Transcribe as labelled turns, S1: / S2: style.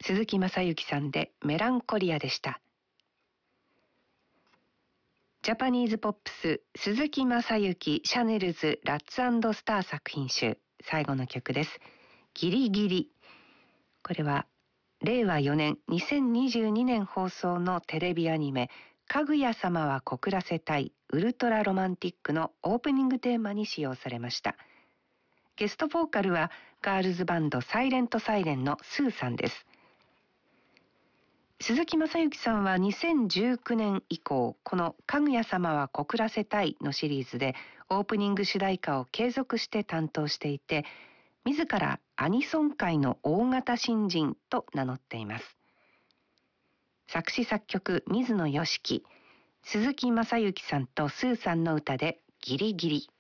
S1: 鈴木雅之さんでメランコリアでした。ジャパニーズポップス、鈴木雅之シャネルズラッツ&スター作品集、最後の曲です。ギリギリ。これは令和4年2022年放送のテレビアニメかぐや様は告らせたいウルトラロマンティックのオープニングテーマに使用されました。ゲストボーカルはガールズバンドサイレントサイレンのスーさんです。鈴木雅之さんは2019年以降、このかぐや様は告らせたいのシリーズでオープニング主題歌を継続して担当していて、自らアニソン界の大型新人と名乗っています。作詞作曲水野良樹、鈴木雅之さんとスーさんの歌でギリギリ。